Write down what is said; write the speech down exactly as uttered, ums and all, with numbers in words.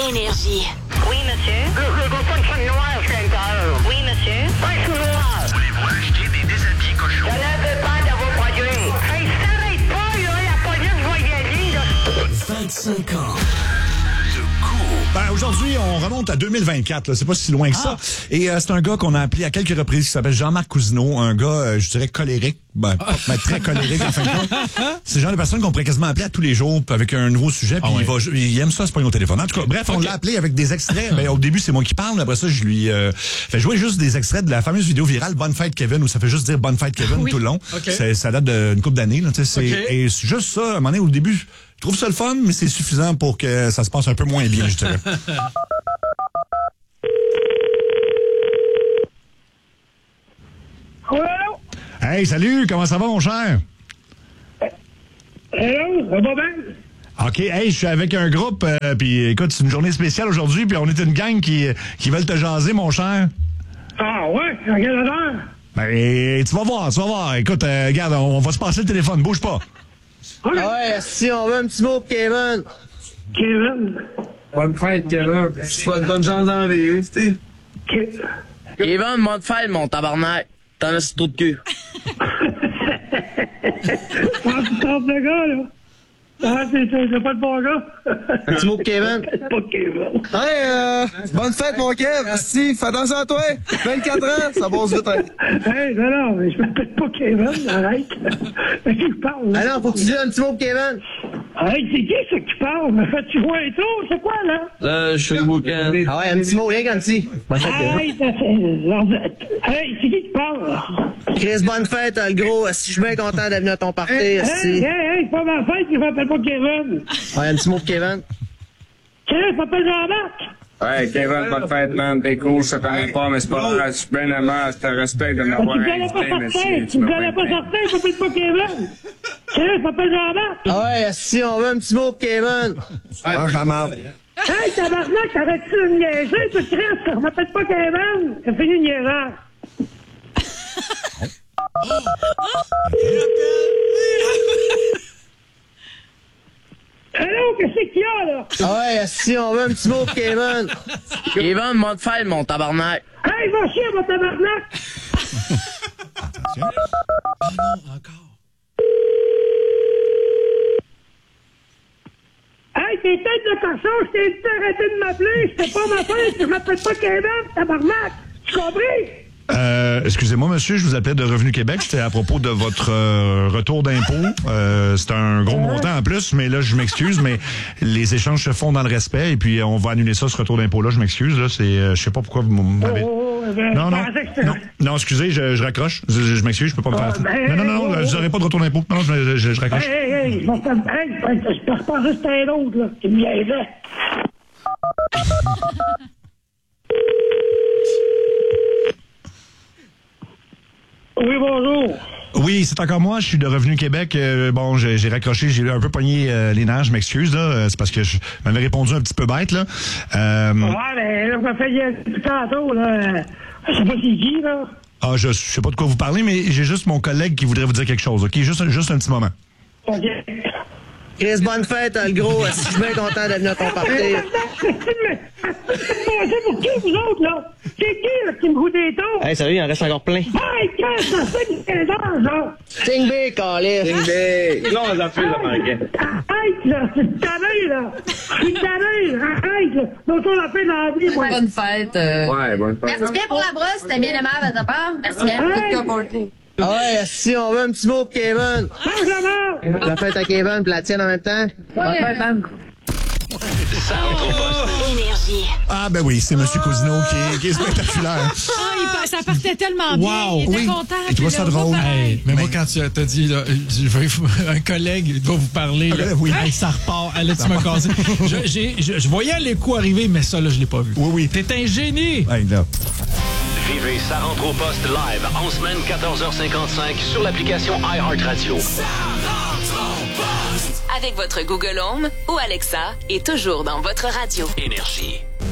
Énergie. Oui, monsieur. Je veux pas de chaîne noire chez l'intérieur. Oui, monsieur. Pas sous noir. Voulez-vous acheter des déshabillés cochons? Je ne veux pas de vos produits. Hey, s'arrête pas, là, la police va y aller, là. vingt-cinq ans. Ben, aujourd'hui, on remonte à deux mille vingt-quatre. Là. C'est pas si loin que ça. Et euh, c'est un gars qu'on a appelé à quelques reprises qui s'appelle Jean-Marc Cousineau. Un gars, euh, je dirais, colérique. Ben, pas, ben, très colérique, en fin de compte. C'est le genre de personne qu'on pourrait quasiment appeler à tous les jours avec un nouveau sujet. Puis ah ouais. il, va, il aime ça, c'est pas au téléphone. En tout cas, bref, on okay. l'a appelé avec des extraits. Ben, au début, c'est moi qui parle. Après ça, je lui euh, fais jouer juste des extraits de la fameuse vidéo virale Bonne fête Kevin, où ça fait juste dire Bonne fête Kevin oui. tout le long. Okay. Ça date d'une couple d'années. Là, c'est, okay. Et c'est juste ça, à un moment donné, au début... Je trouve ça le fun, mais c'est suffisant pour que ça se passe un peu moins bien, je dirais. Hello? Hey, salut, comment ça va, mon cher? Hello, ça va bien? OK, hey, je suis avec un groupe, euh, puis écoute, c'est une journée spéciale aujourd'hui, puis on est une gang qui, qui veulent te jaser, mon cher. Ah ouais? À quelle heure? Ben, tu vas voir, tu vas voir. Écoute, euh, regarde, on, on va se passer le téléphone, bouge pas. Ah ouais, si on veut un petit mot pour Kevin. Kevin. Bonne fête, Kevin. Je pas de bonne chance dans la vie, tu sais. Kevin, bonne fête, mon tabarnak. T'en as si trop de cul. Quand tu trompes de gars, là. Ah, c'est, c'est pas de bon gars. Un petit mot pour Kevin. C'est pas Kevin. Hey, euh, bonne fête, mon Kev. Merci, fais attention à toi. vingt-quatre ans, ça passe vite. Hein. Hey, non, non, mais je m'appelle pas Kevin, arrête. Mais qui parle, là? Ah non, faut que tu dises un petit mot pour Kevin. Hey, c'est qui ça qui parle? Me fais-tu voir et tout? C'est quoi, là? Euh, je suis le week-end. Ah ouais, un petit mot, rien qu'un petit. Bonne fête, Kevin. Hey, ça fait... Hey, c'est qui qui parle? Chris, bonne fête, le gros. Si je suis bien content de venir à ton party. Hey, hey, si... hey, hey, c'est pas ma fête, je m'appelle pas Kevin. Ouais, un petit mot pour Kevin. Chris, je m'appelle Jean-Marc. Ouais, Kevin, bonne fête, man. T'es cool, je te connais pas, mais c'est pas grave. Je suis bien aimant. Je te respecte de m'avoir invité, mais si tu me connais pas certain, je m'appelle pas Kevin. Chris, je m'appelle Jean-Marc. Ah ouais, si on veut un petit mot pour Kevin. Ah, Jean-Marc. Hey, tabarnak, t'arrêtes-tu de me niaiser, toi, Chris? Je m'appelle pas Kevin. C'est fini le niaisage. Hello, qu'est-ce qu'il y a, là? Ah ouais, si on veut un petit mot pour Kevin. Kevin, mon fête, mon tabarnak. Hey, va chier, mon tabarnak! Attention. Oh non, encore. Hey, t'es tête de cochon, je t'ai dit d'arrêter de m'appeler, c'était pas ma fête, je m'appelle pas Kevin, tabarnak! Tu compris? Euh, excusez-moi, monsieur, je vous appelais de Revenu Québec. C'était à propos de votre euh, retour d'impôt. Euh, c'est un gros montant en plus, mais là, je m'excuse, mais les échanges se font dans le respect et puis on va annuler ça, ce retour d'impôt-là. Je m'excuse, là. C'est, euh, je sais pas pourquoi vous m'avez... Oh, oh, ben, non, non, non, non, excusez, je, je raccroche. Je, je m'excuse, je peux pas me faire... Oh, ben, non, non, non, non, oh, je n'aurai pas de retour d'impôt. Non, non, je, je, je raccroche. Hey, hey, hey, je m'en fais... Hey, je pense juste à un autre, là, qui me niaisait. Oui, bonjour. Oui, c'est encore moi. Je suis de Revenu Québec. Euh, bon, j'ai, j'ai raccroché, j'ai un peu pogné euh, les nerfs. Je m'excuse, là. C'est parce que je m'avais répondu un petit peu bête, là. Euh, ouais, mais là, je me fais depuis tantôt, là. Je sais pas c'est qui, là. Ah, je, je sais pas de quoi vous parlez, mais j'ai juste mon collègue qui voudrait vous dire quelque chose, OK? Juste, juste un petit moment. OK. Chris, bonne fête, le gros. Si je suis bien content de venir à ton party. C'est pour qui, vous autres, là? C'est qui, là, qui me goûte des tons? Hey, sérieux, il en reste encore plein. Hey, quand ça fait du quinze ans, là? Ting B, calé. Ting B. Là, on les a fait, là, Marquet. Arrête, là. C'est tanné, là. Je suis tanné. Arrête, là. Donc, on l'a fait dans la vie, moi. Bonne fête. Euh... Ouais, bonne fête. Merci bien pour la brosse. C'était bien aimable à ta part. Merci bien. Hey. Tout comporté. Ah ouais, si on veut un petit mot pour Kevin. Mange La fête à Kevin puis la tienne en même temps. Bonne fête, man. Énergie. Ah, ben oui, c'est M. Cousineau qui est, qui est spectaculaire. Ah, il, ça partait tellement bien. Wow, il était oui. content. Il trouvait ça drôle. Hey, mais, mais moi, quand tu as dit, là, je veux, un collègue doit vous parler, là, oui. hey, ça repart. Allez, tu m'as cassé. Je, j'ai, je, je voyais les coups arriver, mais ça, là, je l'ai pas vu. Oui, oui. T'es un génie. Hey, là. Vivez Ça rentre au poste live en semaine quatorze heures cinquante-cinq sur l'application iHeartRadio. Ça rentre au poste. Avec votre Google Home ou Alexa et toujours dans votre radio. Énergie.